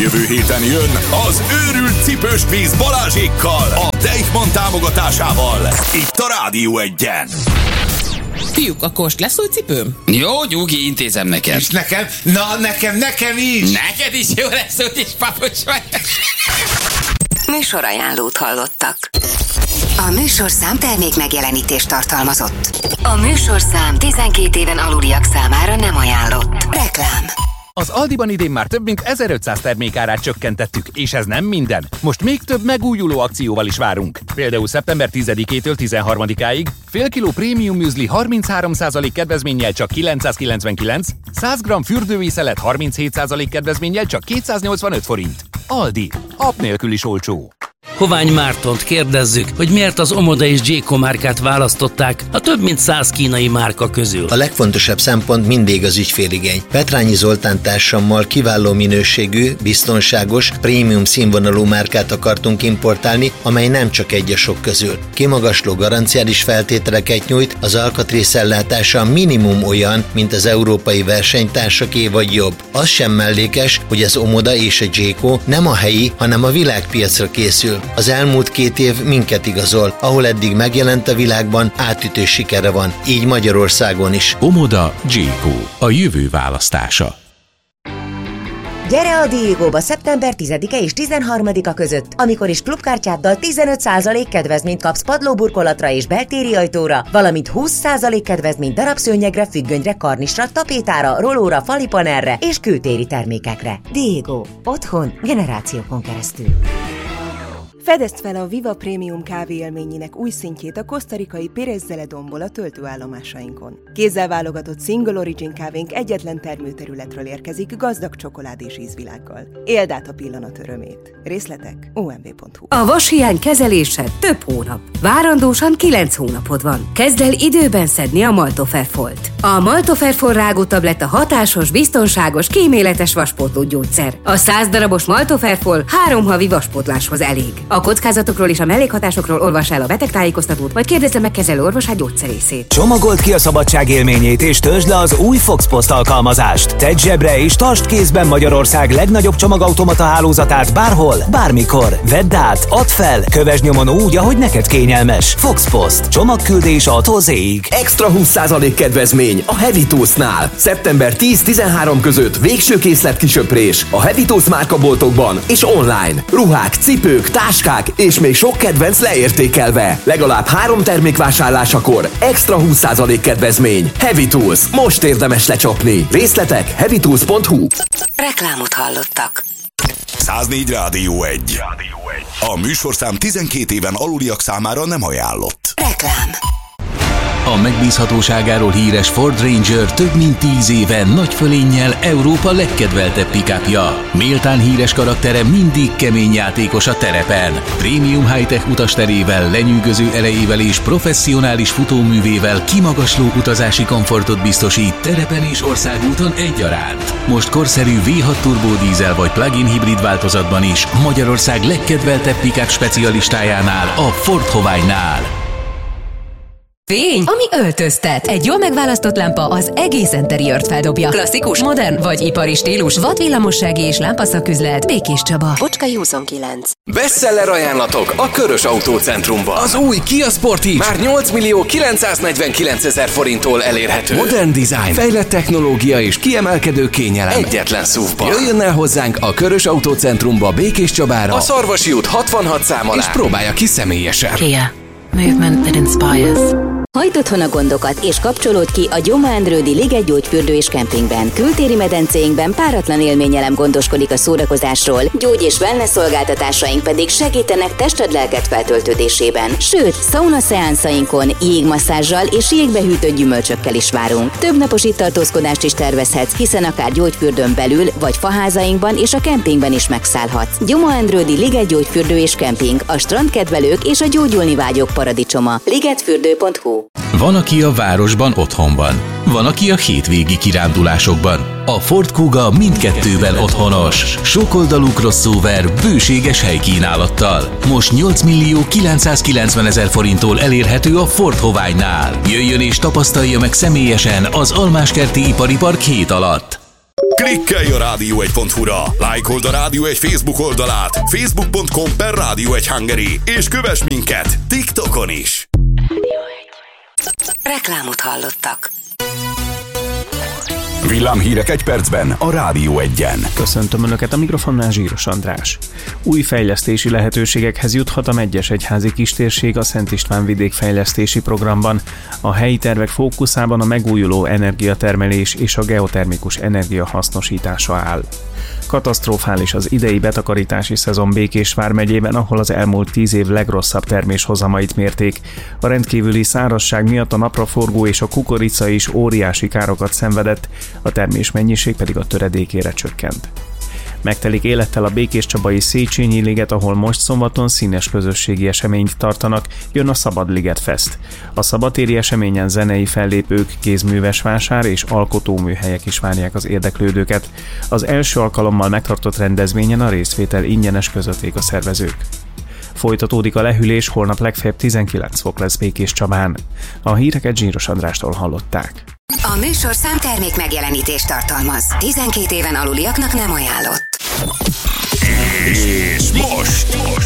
Jövő héten jön az őrült cipős kvíz Balázsékkal, a Deichmann támogatásával. Itt a Rádió Egyen. Fiúk, akkor most lesz új cipőm? Jó, nyugi, intézem neked. És nekem? Na, nekem is. Neked is jó lesz, úgyis papucs vagy. Műsorajánlót hallottak. A műsorszám termék megjelenítést tartalmazott. A műsorszám 12 éven aluliak számára nem ajánlott. Reklám. Az Aldiban idén már több mint 1500 termékárát csökkentettük, és ez nem minden. Most még több megújuló akcióval is várunk. Például szeptember 10-től 13-áig fél kiló prémium müzli 33% kedvezménnyel csak 999, 100 g fürdővízszelet 37% kedvezménnyel csak 285 forint. Aldi. App nélkül is olcsó. Hovány Mártont kérdezzük, hogy miért az Omoda és Jayco márkát választották a több mint 100 kínai márka közül. A legfontosabb szempont mindig az ügyféligény. Petrányi Zoltán társammal kiváló minőségű, biztonságos, prémium színvonalú márkát akartunk importálni, amely nem csak egy a sok közül. Kimagasló garanciális feltételeket nyújt, az alkatrészellátása minimum olyan, mint az európai versenytársaké vagy jobb. Az sem mellékes, hogy az Omoda és a Jayco nem a helyi, hanem a világpiacra készül. Az elmúlt 2 év minket igazol, ahol eddig megjelent a világban, átütő sikere van, így Magyarországon is. Omoda, Jayco, a jövő választása. Gyere a Diegóba szeptember 10-e és 13-a között, amikor is klubkártyáddal 15% kedvezményt kapsz padlóburkolatra és beltéri ajtóra, valamint 20% kedvezményt darabszőnyegre, függönyre, karnisra, tapétára, rolóra, falipanelre és kültéri termékekre. Diegó. Otthon generációkon keresztül. Fedezd fel a Viva Premium kávé élményének új szintjét a kosztarikai Pérez Zeledonból a töltőállomásainkon. Kézzel válogatott Single Origin kávénk egyetlen termőterületről érkezik gazdag csokoládés ízvilággal. Éld át a pillanat örömét. Részletek omv.hu. A vashiány kezelése több hónap. Várandósan 9 hónapod van. Kezd el időben szedni a Maltoferfolt. A Maltoferfol rágótabletta hatásos, biztonságos, kíméletes vaspótló gyógyszer. A 100 darabos Maltoferfol 3 havi vaspótláshoz elég. A kockázatokról és a mellékhatásokról olvass el a betegtájékoztatót, vagy kérdezze meg kezelő orvosát gyógyszerészét. Csomagold ki a szabadság élményét és töltsd le az új Fox Post alkalmazást. Tedd zsebre és tartsd kézben Magyarország legnagyobb csomagautomata hálózatát bárhol, bármikor. Vedd át, add fel, kövesd nyomon úgy, ahogy neked kényelmes. Fox Post. Csomagküldés A-tól Z-ig. Extra 20% kedvezmény a Heavy Toast-nál. Szeptember 10-13 között végső készletkisöprés a Heavy Toast márkaboltokban és online. Ruhák, cipők, táskák és még sok kedvenc leértékelve. Legalább 3 termék vásárlásakor extra 20% kedvezmény. Heavy Tools. Most érdemes lecsapni. Részletek heavytools.hu. Reklámot hallottak. 104 Rádió 1. A műsorszám 12 éven aluliak számára nem ajánlott. Reklám. A megbízhatóságáról híres Ford Ranger több mint 10 éve nagy fölénnyel Európa legkedveltebb pick-upja. Méltán híres karaktere mindig kemény játékos a terepen. Prémium high-tech utasterével, lenyűgöző erejével és professzionális futóművével kimagasló utazási komfortot biztosít terepen és országúton egyaránt. Most korszerű V6 turbódízel vagy plug-in hibrid változatban is Magyarország legkedveltebb pick-up specialistájánál, a Ford Hoványnál. Fény, ami öltöztet. Egy jól megválasztott lámpa az egész interiört feldobja. Klasszikus, modern vagy ipari stílus. Vadvillamossági és lámpaszaküzlet. Békés Csaba. Bocskai 29. Bestseller ajánlatok a Körös Autócentrumban. Az új Kia Sportage már 8.949.000 forinttól elérhető. Modern design, fejlett technológia és kiemelkedő kényelem. Egyetlen SUV-ban. Jöjjön el hozzánk a Körös Autócentrumba Békés Csabára, a Szarvasi út 66 szám alá, és próbálja ki személyesen. Kia. Movement that inspires. Hagyd otthon a gondokat, és kapcsolódj ki a Gyoma Endrődi Liget gyógyfürdő és kempingben. Kültéri medencéinkben páratlan élményelem gondoskodik a szórakozásról, gyógy- és wellness szolgáltatásaink pedig segítenek tested-lelked feltöltődésében. Sőt, szauna szeánszainkon jégmasszázsal és jégbehűtött gyümölcsökkel is várunk. Több napos itt tartózkodást is tervezhetsz, hiszen akár gyógyfürdőn belül, vagy faházainkban és a kempingben is megszállhatsz. Gyoma Endrődi Liget gyógyfürdő és kemping, a strandkedvelők és a gyógyulni vágyók paradicsoma. ligetfürdő.hu. Van, aki a városban otthon van. Van, aki a hétvégi kirándulásokban. A Ford Kuga mindkettőben otthonos. Sokoldalú crossover bőséges helykínálattal. Most 8.990.000 forinttól elérhető a Ford Hoványnál. Jöjjön és tapasztalja meg személyesen az Almáskerti Ipari Park hét alatt. Klikkelj a rádió1.hu-ra, lájkold a Rádió 1 Facebook oldalát, facebook.com/Rádió1 és kövess minket TikTokon is. Reklámot hallottak. Villámhírek egy percben a Rádió 1-en. Köszöntöm Önöket, a mikrofonnál Zsíros András. Új fejlesztési lehetőségekhez juthat a Medgyes egyházi kistérség a Szent István vidékfejlesztési programban. A helyi tervek fókuszában a megújuló energiatermelés és a geotermikus energia hasznosítása áll. Katasztrofális az idei betakarítási szezon Békés vármegyében, ahol az elmúlt 10 év legrosszabb terméshozamait mérték. A rendkívüli szárazság miatt a napraforgó és a kukorica is óriási károkat szenvedett, a termés mennyiség pedig a töredékére csökkent. Megtelik élettel a Békéscsabai Széchenyi liget, ahol most szombaton színes közösségi eseményt tartanak, jön a Szabadliget Fest. A szabadtéri eseményen zenei fellépők, kézműves vásár és alkotóműhelyek is várják az érdeklődőket. Az első alkalommal megtartott rendezvényen a részvétel ingyenes, közölték a szervezők. Folytatódik a lehűlés, holnap legfeljebb 19 fok lesz Békéscsabán. A híreket Zsíros Andrástól hallották. A műsorszám termék megjelenítést tartalmaz. 12 éven aluliaknak nem ajánlott. És most